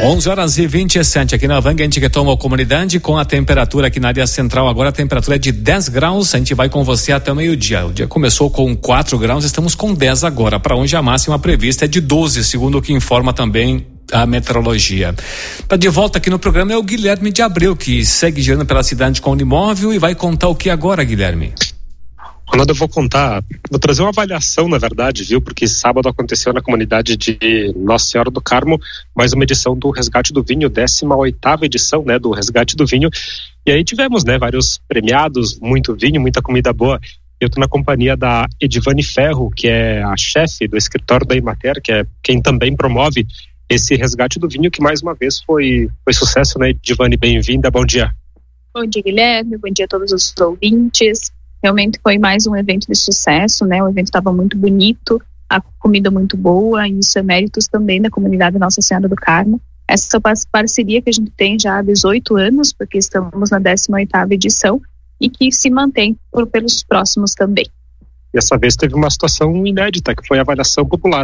11h27 aqui na Vang, a gente retoma a comunidade com a temperatura aqui na área central. Agora a temperatura é de 10 graus, a gente vai com você até o meio-dia. O dia começou com 4 graus, estamos com 10 agora. Para onde a máxima prevista é de 12, segundo o que informa também a meteorologia. Tá de volta aqui no programa é o Guilherme de Abreu, que segue girando pela cidade com o imóvel e vai contar o que agora, Guilherme? Ronaldo, eu vou trazer uma avaliação, na verdade, viu? Porque sábado aconteceu na comunidade de Nossa Senhora do Carmo mais uma edição do Resgate do Vinho, 18ª edição, né, do Resgate do Vinho. E aí tivemos, né, vários premiados, muito vinho, muita comida boa. Eu estou na companhia da Edivane Ferro, que é a chefe do escritório da Emater, que é quem também promove esse Resgate do Vinho, que mais uma vez foi sucesso, né, Edivane? Bem-vinda, bom dia. Bom dia, Guilherme, bom dia a todos os ouvintes. Realmente foi mais um evento de sucesso, né? O evento estava muito bonito, a comida muito boa, e isso é méritos também da comunidade Nossa Senhora do Carmo. Essa parceria que a gente tem já há 18 anos, porque estamos na 18ª edição, e que se mantém pelos próximos também. E essa vez teve uma situação inédita, que foi a avaliação popular.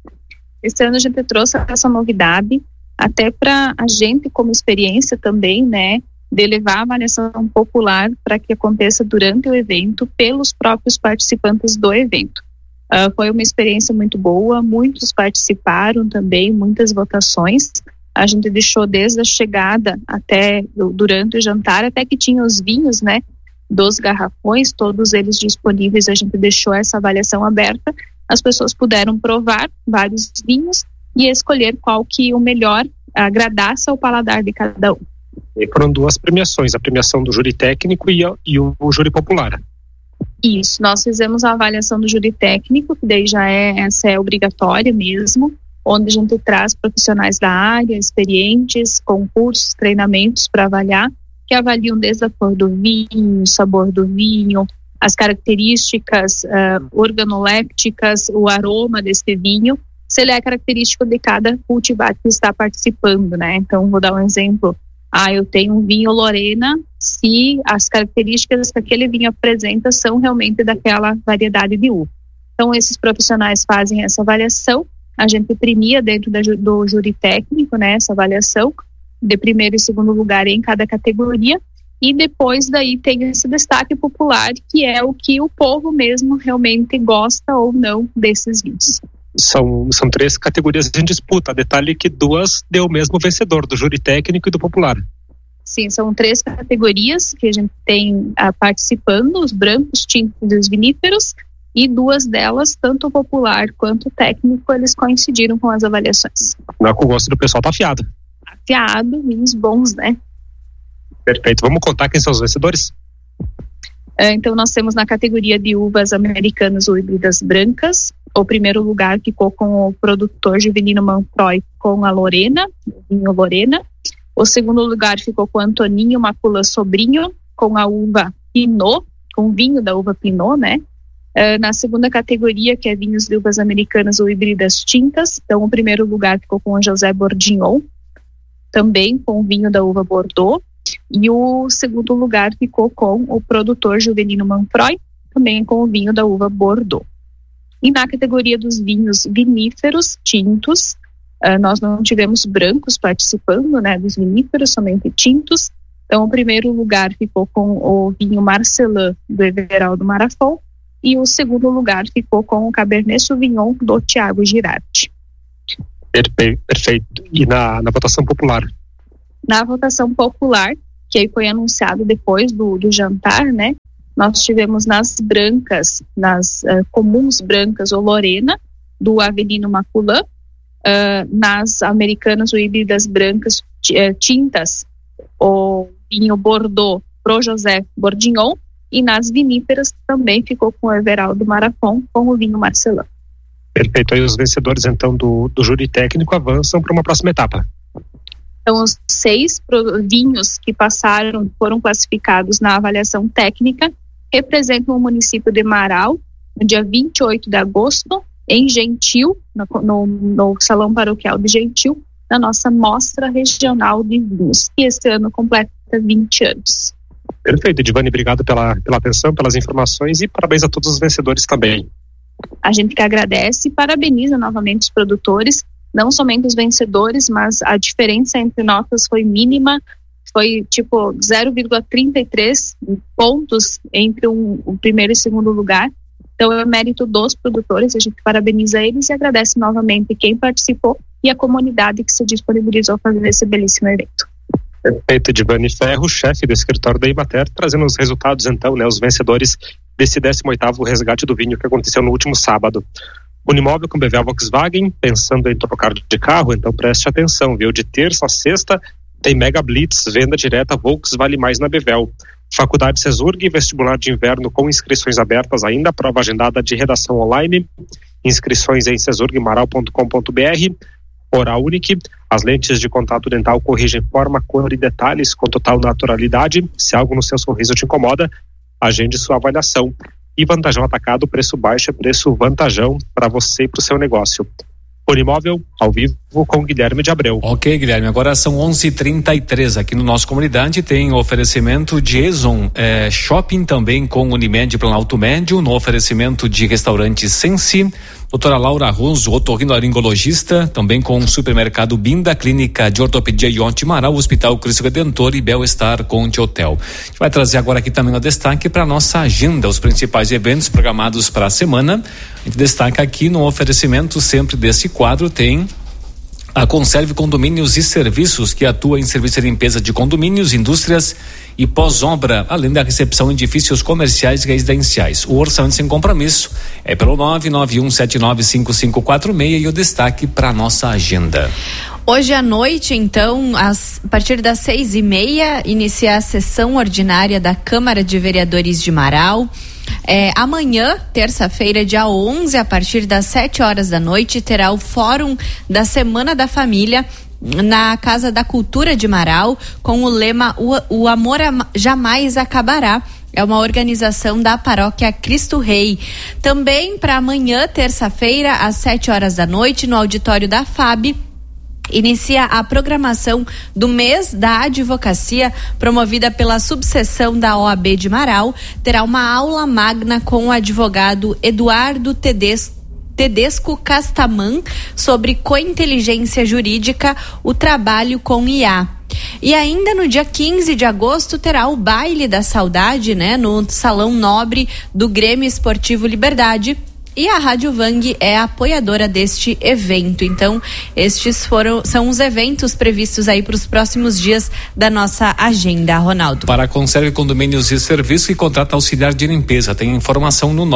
Esse ano a gente trouxe essa novidade, até para a gente como experiência também, né? De levar a avaliação popular para que aconteça durante o evento pelos próprios participantes do evento. Foi uma experiência muito boa, muitos participaram também, muitas votações. A gente deixou desde a chegada até durante o jantar, até que tinha os vinhos, né, dos garrafões, todos eles disponíveis, a gente deixou essa avaliação aberta. As pessoas puderam provar vários vinhos e escolher qual que o melhor agradasse ao paladar de cada um. E foram duas premiações, a premiação do júri técnico e o júri popular. Isso, nós fizemos a avaliação do júri técnico, que daí essa é obrigatória mesmo, onde a gente traz profissionais da área, experientes, concursos, treinamentos para avaliar, que avaliam desde a cor do vinho, o sabor do vinho, as características organolépticas, o aroma desse vinho, se ele é característico de cada cultivar que está participando, né? Então, vou dar um exemplo. Eu tenho um vinho Lorena, se as características que aquele vinho apresenta são realmente daquela variedade de uva. Então, esses profissionais fazem essa avaliação, a gente premia dentro do júri técnico, né, essa avaliação, de primeiro e segundo lugar em cada categoria, e depois daí tem esse destaque popular, que é o que o povo mesmo realmente gosta ou não desses vinhos. São 3 categorias em disputa. Detalhe que 2 deu o mesmo vencedor, do júri técnico e do popular. Sim, são 3 categorias que a gente tem participando, os brancos, tintos e os viníferos, e 2 delas, tanto o popular quanto o técnico, eles coincidiram com as avaliações. Não, com o gosto do pessoal tá afiado. Afiado, vinhos bons, né? Perfeito. Vamos contar quem são os vencedores? Então, nós temos na categoria de uvas americanas ou híbridas brancas. O primeiro lugar ficou com o produtor Juvelino Manfroy com a Lorena, o vinho Lorena. O segundo lugar ficou com Antoninho Macula Sobrinho, com a uva Pinot, com o vinho da uva Pinot, né? Na segunda categoria, que é vinhos de uvas americanas ou híbridas tintas, então o primeiro lugar ficou com o José Bourdignon, também com o vinho da uva Bordeaux. E o segundo lugar ficou com o produtor Juvelino Manfroy, também com o vinho da uva Bordeaux. E na categoria dos vinhos viníferos tintos, nós não tivemos brancos participando, né, dos viníferos, somente tintos. Então, o primeiro lugar ficou com o vinho Marcelin do Everaldo Marafon, e o segundo lugar ficou com o Cabernet Sauvignon do Thiago Girardi. Perfeito. E na votação popular? Na votação popular, que aí foi anunciado depois do jantar, né? Nós tivemos nas brancas, nas comuns brancas, o Lorena, do Avelino Maculan, nas americanas ou híbridas brancas tintas, o vinho Bordeaux pro José Bourdignon, e nas viníferas também ficou com o Everaldo Marafon, com o vinho Marcelin. Perfeito. Aí os vencedores, então, do júri técnico avançam para uma próxima etapa. Então, os 6 vinhos que foram classificados na avaliação técnica, representam o município de Marau, no dia 28 de agosto, em Gentil, no Salão Paroquial de Gentil, na nossa Mostra Regional de Vinhos, que esse ano completa 20 anos. Perfeito, Edivane, obrigado pela atenção, pelas informações, e parabéns a todos os vencedores também. A gente que agradece e parabeniza novamente os produtores não somente os vencedores, mas a diferença entre notas foi mínima, foi tipo 0,33 pontos entre o primeiro e segundo lugar. Então é mérito dos produtores, a gente parabeniza eles e agradece novamente quem participou e a comunidade que se disponibilizou a fazer esse belíssimo evento. Perfeito, Edivane Ferro, chefe do escritório da Emater, trazendo os resultados então, né, os vencedores desse 18º resgate do vinho que aconteceu no último sábado. Unimóvel com BVA Volkswagen, pensando em trocar de carro, então preste atenção, viu? De terça a sexta tem Mega Blitz, venda direta Volks Vale Mais na Bevel. Faculdade Cesurg, vestibular de inverno com inscrições abertas ainda, prova agendada de redação online, inscrições em cesurgmaral.com.br. Oral Unique, as lentes de contato dental corrigem forma, cor e detalhes com total naturalidade. Se algo no seu sorriso te incomoda, agende sua avaliação. E Vantajão Atacado, preço baixo é preço vantajão para você e para o seu negócio. Unimóvel, ao vivo com Guilherme de Abreu. Ok, Guilherme, agora são 11h33 aqui no nosso comunidade, tem oferecimento de Exxon Shopping também com Unimed Planalto Médio, no oferecimento de restaurante Sensi, doutora Laura Ronzo, otorrinolaringologista, também com o supermercado Binda, clínica de ortopedia Ionte Marau, Hospital Cristo Redentor e Bel-Estar Conte Hotel. A gente vai trazer agora aqui também o destaque para a nossa agenda, os principais eventos programados para a semana. A gente destaca aqui no oferecimento sempre desse quadro, tem a Conserve Condomínios e Serviços, que atua em serviço de limpeza de condomínios, indústrias e pós-obra, além da recepção de edifícios comerciais e residenciais. O orçamento sem compromisso é pelo 991795546 e o destaque para a nossa agenda. Hoje à noite, então, a partir das 6h30, inicia a sessão ordinária da Câmara de Vereadores de Marau. Amanhã, terça-feira, dia 11, a partir das 7h da noite, terá o Fórum da Semana da Família na Casa da Cultura de Marau, com o lema O Amor Jamais Acabará. É uma organização da Paróquia Cristo Rei. Também para amanhã, terça-feira, às 7h da noite, no auditório da FAB, inicia a programação do mês da advocacia, promovida pela subseção da OAB de Marau. Terá uma aula magna com o advogado Eduardo Tedesco Castaman sobre cointeligência jurídica, o trabalho com IA. E ainda no dia 15 de agosto terá o Baile da Saudade, né, no Salão Nobre do Grêmio Esportivo Liberdade. E a Rádio Vang é apoiadora deste evento. Então, são os eventos previstos aí para os próximos dias da nossa agenda, Ronaldo. Para a Conserve Condomínios e Serviços, que contrata auxiliar de limpeza, tem informação no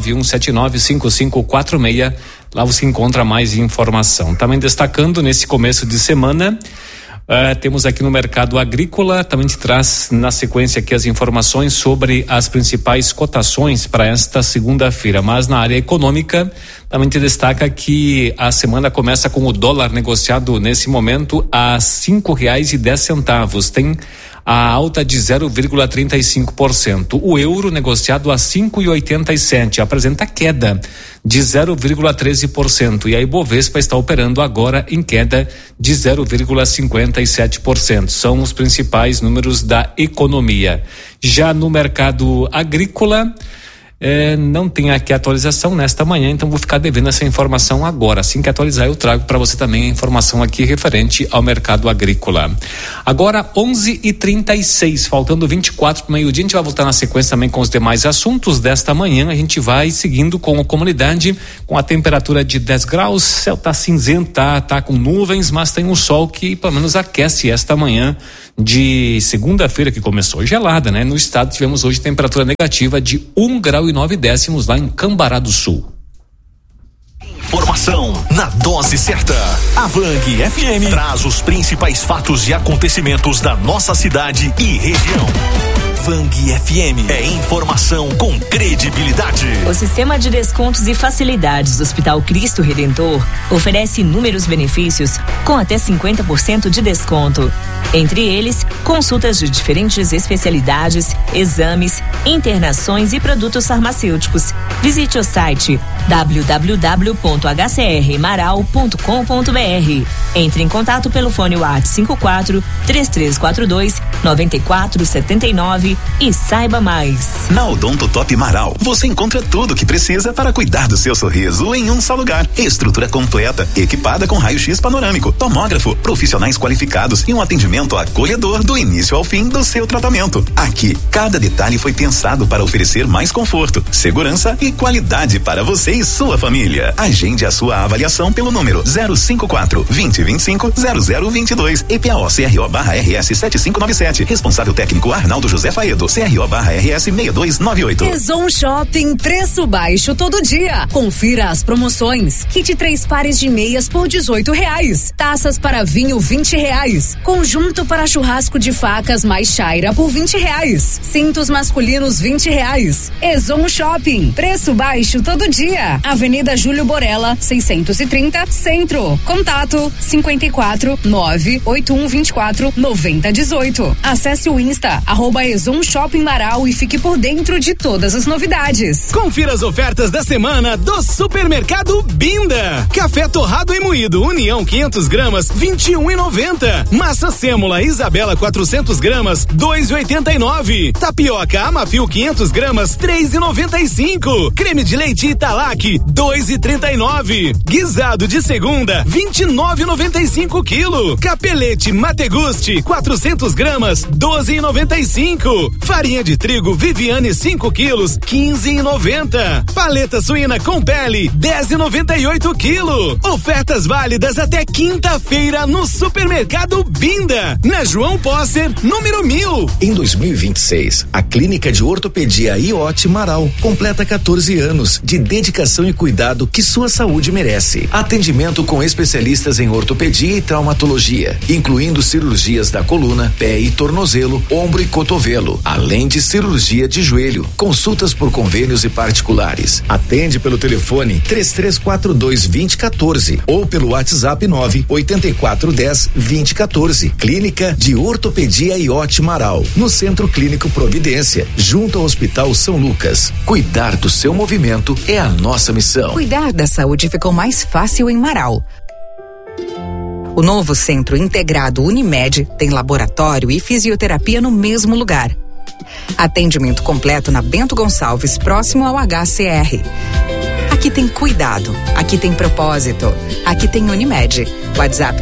991795546. Lá você encontra mais informação. Também destacando nesse começo de semana, temos aqui no mercado agrícola, também te traz na sequência aqui as informações sobre as principais cotações para esta segunda-feira, mas na área econômica também te destaca que a semana começa com o dólar negociado nesse momento a R$5,10, tem a alta de 0,35%. O euro negociado a 5,87 apresenta queda de 0,13%. E a Ibovespa está operando agora em queda de 0,57%. São os principais números da economia. Já no mercado agrícola, não tem aqui atualização nesta manhã, então vou ficar devendo essa informação agora. Assim que atualizar, eu trago para você também a informação aqui referente ao mercado agrícola. Agora 11h36, faltando 24 para o meio-dia, a gente vai voltar na sequência também com os demais assuntos desta manhã. A gente vai seguindo com a comunidade, com a temperatura de 10 graus, céu tá cinzento, tá com nuvens, mas tem um sol que pelo menos aquece esta manhã de segunda-feira, que começou gelada, né? No estado tivemos hoje temperatura negativa de 1,9 graus lá em Cambará do Sul. Informação na dose certa. A Vang FM traz os principais fatos e acontecimentos da nossa cidade e região. Vang FM é informação com credibilidade. O sistema de descontos e facilidades do Hospital Cristo Redentor oferece inúmeros benefícios com até 50% de desconto. Entre eles, consultas de diferentes especialidades, exames, internações e produtos farmacêuticos. Visite o site www.hcrmaral.com.br. Entre em contato pelo fone WhatsApp 54-3342-9479 e saiba mais. Na Odonto Top Marau, você encontra tudo o que precisa para cuidar do seu sorriso em um só lugar. Estrutura completa, equipada com raio-x panorâmico, tomógrafo, profissionais qualificados e um atendimento acolhedor do início ao fim do seu tratamento. Aqui, cada detalhe foi pensado para oferecer mais conforto, segurança e qualidade para você e sua família. Agende a sua avaliação pelo número 054-2025-0022. EPAO-CRO/RS 7597. Responsável técnico Arnaldo José Faedo. CRO/RS 6298. Ezon Shopping, preço baixo todo dia. Confira as promoções. Kit 3 pares de meias por R$18. Taças para vinho R$20. Conjunto para churrasco de facas mais chaira por R$20. Cintos masculinos R$20. Ezon Shopping, preço baixo todo dia. Avenida Júlio Borella, 630, Centro. Contato 54-98124-9018. Acesse o Insta, @Ezon Shopping Marau e fique por dentro de todas as novidades. Confira as ofertas da semana do Supermercado Binda. Café torrado e moído União 500 gramas, R$21,90. Massa sêmola Isabela 400 gramas, R$2,89. Tapioca Amafio 500 gramas, R$3,95. Creme de leite Italac, R$2,39. Guisado de segunda, R$29,95 quilo. Capelete Mategusti 400 gramas, R$12,95. Farinha de trigo Viviane 5 quilos, R$15,90. Paleta suína com pele, R$10,98 quilo. Ofertas válidas até quinta-feira no Supermercado Binda, na João Posser, número 1000. Em 2026, a Clínica de Ortopedia IOT Marau completa 14 anos de dedicação e cuidado que sua saúde merece. Atendimento com especialistas em ortopedia e traumatologia, incluindo cirurgias da coluna, pé e tornozelo, ombro e cotovelo, além de cirurgia de joelho. Consultas por convênios e particulares. Atende pelo telefone 3342-2014 ou pelo WhatsApp 98410-2014. Clínica de Ortopedia IOT Marau, no Centro Clínico Providência, junto ao Hospital São Lucas. Cuidar do seu movimento é a nossa missão. Cuidar da saúde ficou mais fácil em Marau. O novo Centro Integrado Unimed tem laboratório e fisioterapia no mesmo lugar. Atendimento completo na Bento Gonçalves, próximo ao HCR. Aqui tem cuidado, aqui tem propósito, aqui tem Unimed. WhatsApp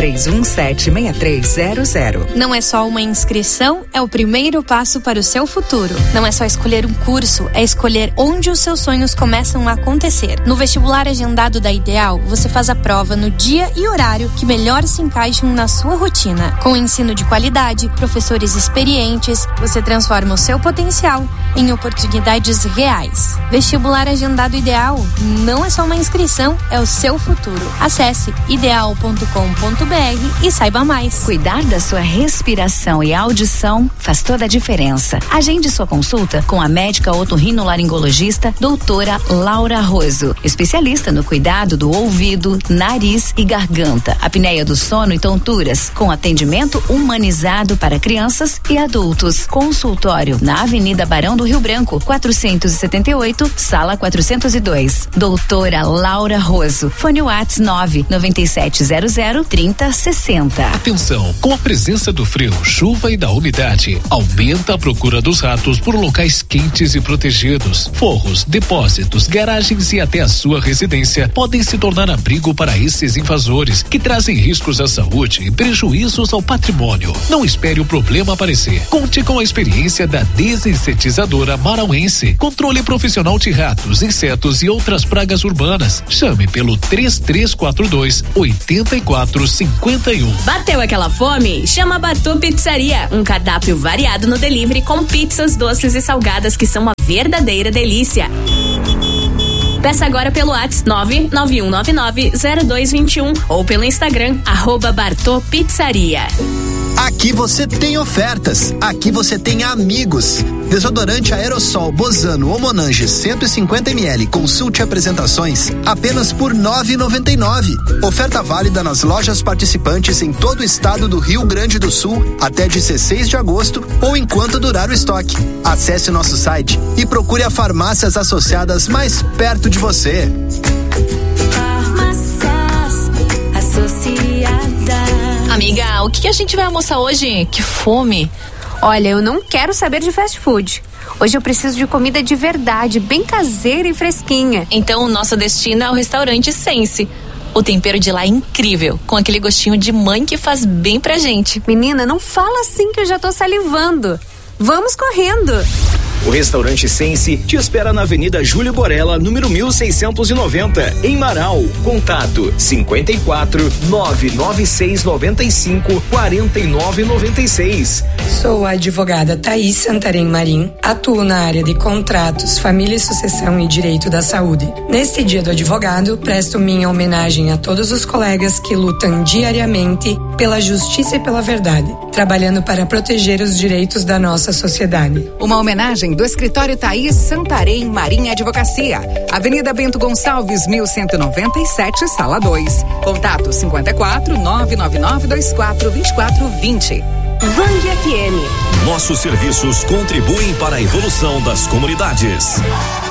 33176300. Não é só uma inscrição, é o primeiro passo para o seu futuro. Não é só escolher um curso, é escolher onde os seus sonhos começam a acontecer. No vestibular agendado da Ideal, você faz a prova no dia e horário que melhor se encaixam na sua rotina. Com ensino de qualidade, professores experientes, você transforma o seu potencial em oportunidades reais. Vestibular agendado Ideal não é só uma inscrição, é o seu futuro. Acesse ideal.com.br e saiba mais. Cuidar da sua respiração e audição faz toda a diferença. Agende sua consulta com a médica otorrinolaringologista doutora Laura Roso, especialista no cuidado do ouvido, nariz e garganta, apneia do sono e tonturas, com atendimento humanizado para crianças e adultos. Consultório na Avenida Barão do Rio Branco, 478, sala 402. Doutora Laura Roso. Fone Whats 997003060. Atenção, com a presença do frio, chuva e da umidade, aumenta a procura dos ratos por locais quentes e protegidos. Forros, depósitos, garagens e até a sua residência podem se tornar abrigo para esses invasores que trazem riscos à saúde e prejuízos ao patrimônio. Não espere o problema aparecer. Conte com a experiência da desinsetizadora marauense. Controle profissional de ratos, insetos e outras pragas urbanas. Chame pelo 3342-8451. Bateu aquela fome? Chama a Bartô Pizzaria. Um cardápio variado no delivery com pizzas, doces e salgadas que são uma verdadeira delícia. Peça agora pelo WhatsApp 991990221 ou pelo Instagram @Bartô Pizzaria. Aqui você tem ofertas, aqui você tem amigos. Desodorante aerossol Bozano ou Monange 150 ml, consulte apresentações apenas por R$ 9,99. Oferta válida nas lojas participantes em todo o estado do Rio Grande do Sul até 16 de agosto ou enquanto durar o estoque. Acesse nosso site e procure a farmácias associadas mais perto de você. Farmácias Associadas. Amiga, o que a gente vai almoçar hoje? Que fome! Olha, eu não quero saber de fast food. Hoje eu preciso de comida de verdade, bem caseira e fresquinha. Então o nosso destino é o restaurante Sense. O tempero de lá é incrível, com aquele gostinho de mãe que faz bem pra gente. Menina, não fala assim que eu já tô salivando. Vamos correndo! O restaurante Sense te espera na Avenida Júlio Borella, número 1690, em Marau. Contato 54 996 95 49 96. Sou a advogada Thaís Santarém Marim, atuo na área de contratos, família e sucessão e direito da saúde. Neste Dia do Advogado, presto minha homenagem a todos os colegas que lutam diariamente pela justiça e pela verdade, trabalhando para proteger os direitos da nossa sociedade. Uma homenagem do escritório Thaís Santarém Marim Advocacia, Avenida Bento Gonçalves, 1197, Sala 2. Contato 54 999 24 24 20. Vang FM. Nossos serviços contribuem para a evolução das comunidades.